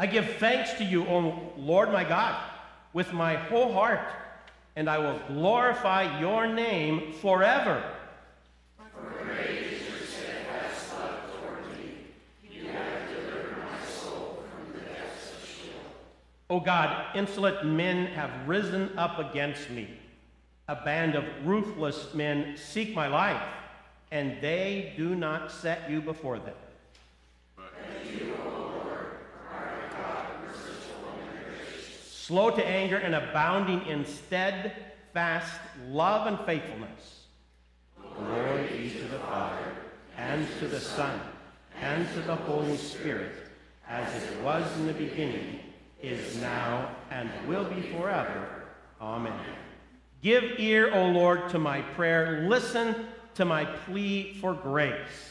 I give thanks to you, O Lord my God, with my whole heart, and I will glorify your name forever. For great is your steadfast love toward me. You have delivered my soul from the depths of Sheol. O God, insolent men have risen up against me. A band of ruthless men seek my life, and they do not set you before them. But you, O Lord, are a God merciful and gracious, Slow to anger and abounding in steadfast love and faithfulness. Glory be to the Father, and to the Son, and to the Holy Spirit, as it was in the beginning, is now, and will be forever. Amen. Give ear, O Lord, to my prayer. Listen to my plea for grace.